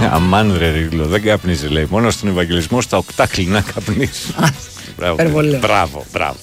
Αμάν ρε Ρίγλο, δεν καπνίζει λέει. Μόνο στον Ευαγγελισμό στα 8 κλινά καπνίζει. Μπράβο.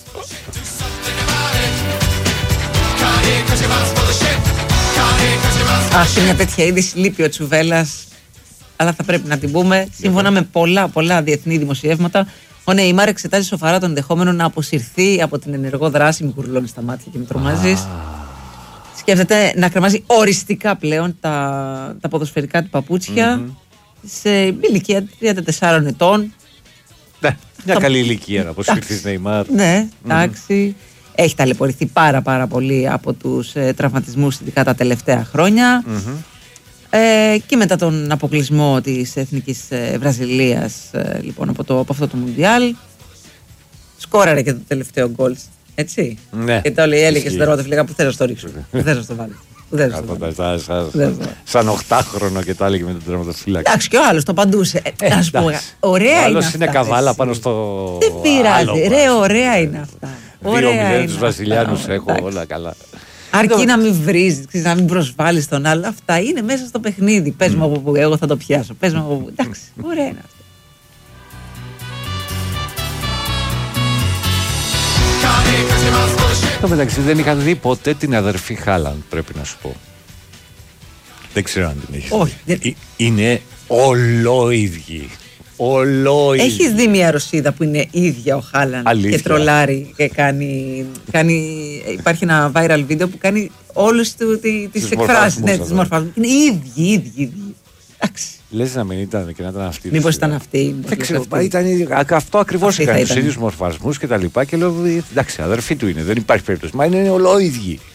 Σε μια τέτοια είδηση λείπει ο Τσουβέλλας, αλλά θα πρέπει να την πούμε. Σύμφωνα με πολλά διεθνή δημοσιεύματα, ο Νεϊμάρ εξετάζει σοβαρά τον ενδεχόμενο να αποσυρθεί από την ενεργό δράση. Μη κουρλώνει στα μάτια και μη τρομάζεις. Σκέφτεται να κρεμάζει οριστικά πλέον τα ποδοσφαιρικά του παπούτσια σε ηλικία 34 ετών. Ναι, μια καλή ηλικία να αποσυρθείς Νεϊμάρ. Ναι, εντάξει. Έχει ταλαιπωρηθεί πάρα πολύ από τους τραυματισμούς ειδικά τα τελευταία χρόνια. Και μετά τον αποκλεισμό της Εθνικής Βραζιλίας λοιπόν από αυτό το Μουντιάλ, σκόραρε και το τελευταίο γκολ. Έτσι. Ναι. Και το λέει, έλεγε στον τερματοφύλακα που θέλω να το ρίξω. Που θέλω να το βάλω. Σαν 8χρονο και το έλεγε με τον τερματοφύλακα. Εντάξει, και ο άλλος το απαντούσε. Ας πούμε, ωραία είναι. Ο άλλος είναι καβάλα πάνω στο. Δεν πειράζει. Ρε, ωραία είναι αυτά. 2-0 τους Βραζιλιάνους έχω, όλα καλά. Αρκεί να μην βρίζεις, να μην προσβάλλεις τον άλλο. Αυτά είναι μέσα στο παιχνίδι. Πες μου από πού, εγώ θα το πιάσω. Πες μου από πού. Εντάξει, ωραία είναι αυτό. Στο μεταξύ δεν είχα δει ποτέ την αδερφή Χάλαντ, πρέπει να σου πω. Δεν ξέρω αν την έχεις δει. Είναι ολόιδιοι. Έχεις δει μια Ρωσίδα που είναι ίδια ο Χάλαντ και τρολάρει και κάνει. Υπάρχει ένα viral βίντεο που κάνει όλες τις εκφράσεις. Ναι, τις μορφασμούς. Είναι ίδιοι. Εντάξει. Λες να μην ήταν και να ήταν αυτή. Μήπως ήταν αυτή. Δεν ξέρω. Αυτό ακριβώς έκανε. Τους ίδιους μορφασμούς και τα λοιπά. Και λέω εντάξει, αδερφή του είναι. Δεν υπάρχει περίπτωση. Μα είναι ολόιδιοι.